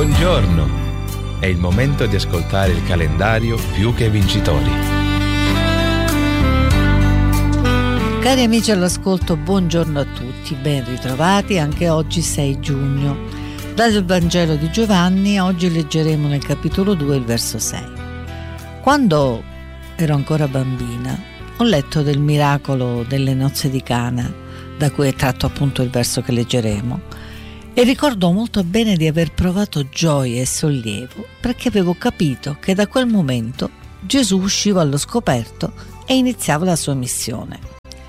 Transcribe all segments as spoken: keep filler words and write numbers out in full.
Buongiorno! È il momento di ascoltare il calendario Più che Vincitori. Cari amici all'ascolto, buongiorno a tutti, ben ritrovati anche oggi sei giugno. Dal Vangelo di Giovanni oggi leggeremo nel capitolo due il verso sei. Quando ero ancora bambina ho letto del miracolo delle nozze di Cana, da cui è tratto appunto il verso che leggeremo, e ricordo molto bene di aver provato gioia e sollievo perché avevo capito che da quel momento Gesù usciva allo scoperto e iniziava la sua missione.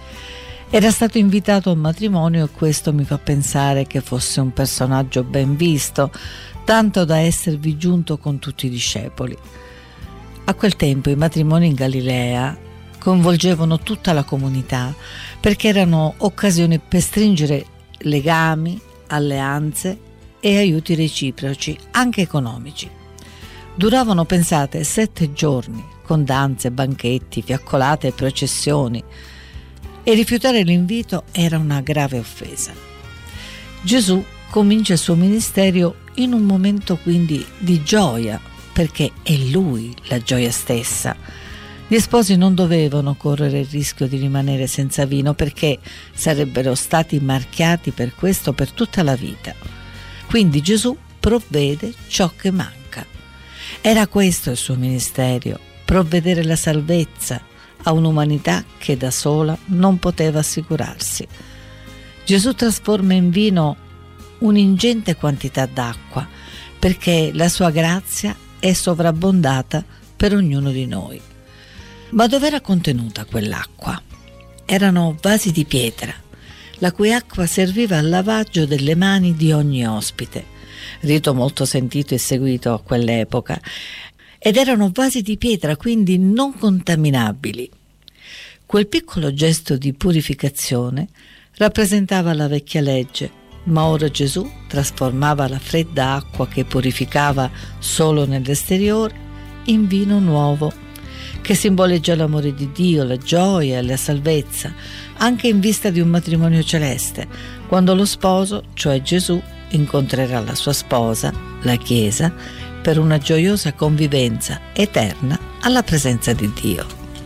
Era stato invitato a un matrimonio e questo mi fa pensare che fosse un personaggio ben visto, tanto da esservi giunto con tutti i discepoli. A quel tempo i matrimoni in Galilea coinvolgevano tutta la comunità perché erano occasioni per stringere legami, alleanze e aiuti reciproci, anche economici. Duravano, pensate, sette giorni, con danze, banchetti, fiaccolate e processioni, e rifiutare l'invito era una grave offesa. Gesù comincia il suo ministero in un momento quindi di gioia, perché è Lui la gioia stessa. Gli sposi non dovevano correre il rischio di rimanere senza vino perché sarebbero stati marchiati per questo per tutta la vita. Quindi Gesù provvede ciò che manca. Era questo il suo ministero, provvedere la salvezza a un'umanità che da sola non poteva assicurarsi. Gesù trasforma in vino un'ingente quantità d'acqua perché la sua grazia è sovrabbondata per ognuno di noi. Ma dov'era contenuta quell'acqua? Erano vasi di pietra, la cui acqua serviva al lavaggio delle mani di ogni ospite, rito molto sentito e seguito a quell'epoca, ed erano vasi di pietra, quindi non contaminabili. Quel piccolo gesto di purificazione rappresentava la vecchia legge, ma ora Gesù trasformava la fredda acqua che purificava solo nell'esteriore in vino nuovo, che simboleggia l'amore di Dio, la gioia e la salvezza, anche in vista di un matrimonio celeste, quando lo sposo, cioè Gesù, incontrerà la sua sposa, la Chiesa, per una gioiosa convivenza eterna alla presenza di Dio.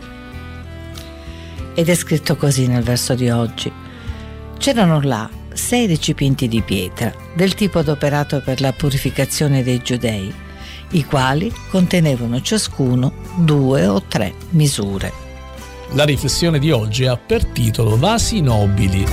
Ed è scritto così nel verso di oggi. C'erano là sei recipienti di pietra, del tipo adoperato per la purificazione dei giudei, i quali contenevano ciascuno due o tre misure. La riflessione di oggi ha per titolo Vasi nobili.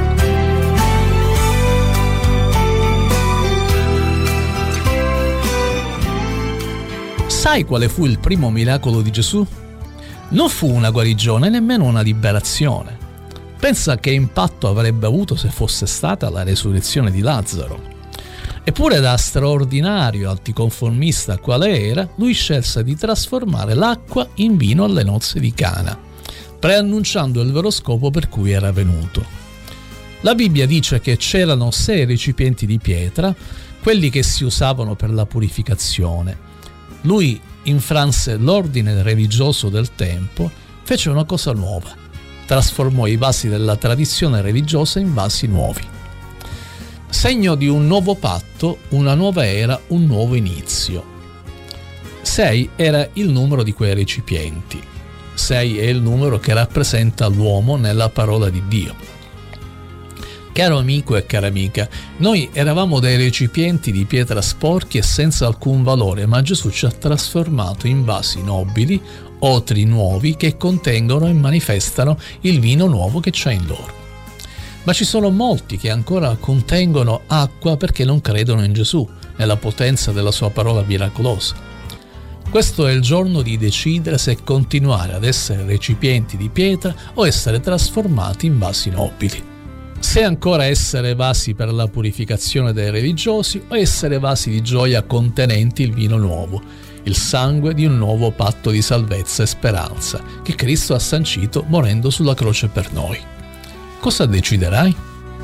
Sai quale fu il primo miracolo di Gesù? Non fu una guarigione, nemmeno una liberazione. Pensa che impatto avrebbe avuto se fosse stata la resurrezione di Lazzaro. Eppure, da straordinario anticonformista quale era, lui scelse di trasformare l'acqua in vino alle nozze di Cana, preannunciando il vero scopo per cui era venuto. La Bibbia dice che c'erano sei recipienti di pietra, quelli che si usavano per la purificazione. Lui infranse l'ordine religioso del tempo, fece una cosa nuova, trasformò i vasi della tradizione religiosa in vasi nuovi. Segno di un nuovo patto, una nuova era, un nuovo inizio. Sei era il numero di quei recipienti. Sei è il numero che rappresenta l'uomo nella parola di Dio. Caro amico e cara amica, noi eravamo dei recipienti di pietra sporchi e senza alcun valore, ma Gesù ci ha trasformato in vasi nobili, otri nuovi che contengono e manifestano il vino nuovo che c'è in loro. Ma ci sono molti che ancora contengono acqua perché non credono in Gesù, nella potenza della sua parola miracolosa. Questo è il giorno di decidere se continuare ad essere recipienti di pietra o essere trasformati in vasi nobili. Se ancora essere vasi per la purificazione dei religiosi o essere vasi di gioia contenenti il vino nuovo, il sangue di un nuovo patto di salvezza e speranza che Cristo ha sancito morendo sulla croce per noi. Cosa deciderai?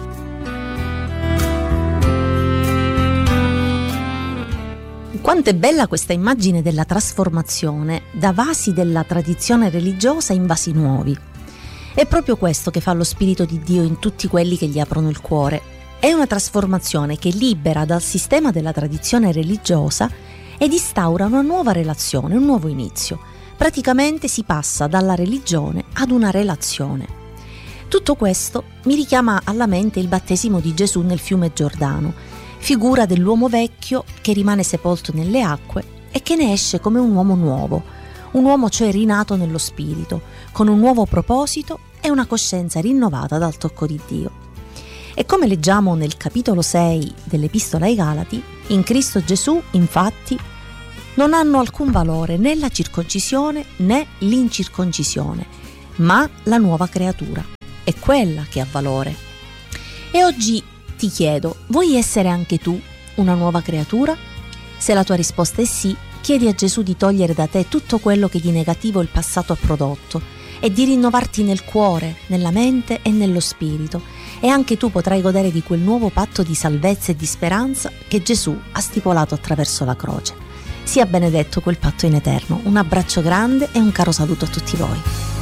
Quanto è bella questa immagine della trasformazione da vasi della tradizione religiosa in vasi nuovi. È proprio questo che fa lo Spirito di Dio in tutti quelli che gli aprono il cuore. È una trasformazione che libera dal sistema della tradizione religiosa ed instaura una nuova relazione, un nuovo inizio. Praticamente si passa dalla religione ad una relazione. Tutto questo mi richiama alla mente il battesimo di Gesù nel fiume Giordano, figura dell'uomo vecchio che rimane sepolto nelle acque e che ne esce come un uomo nuovo, un uomo cioè rinato nello spirito, con un nuovo proposito e una coscienza rinnovata dal tocco di Dio. E come leggiamo nel capitolo sei dell'Epistola ai Galati, in Cristo Gesù, infatti, non hanno alcun valore né la circoncisione né l'incirconcisione, ma la nuova creatura. È quella che ha valore. E oggi ti chiedo, vuoi essere anche tu una nuova creatura? Se la tua risposta è sì, chiedi a Gesù di togliere da te tutto quello che di negativo il passato ha prodotto e di rinnovarti nel cuore, nella mente e nello spirito, e anche tu potrai godere di quel nuovo patto di salvezza e di speranza che Gesù ha stipulato attraverso la croce. Sia benedetto quel patto in eterno. Un abbraccio grande e un caro saluto a tutti voi.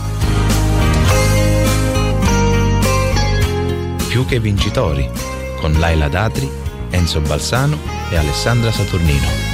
Più che vincitori, con Laila Datri, Enzo Balsano e Alessandra Saturnino.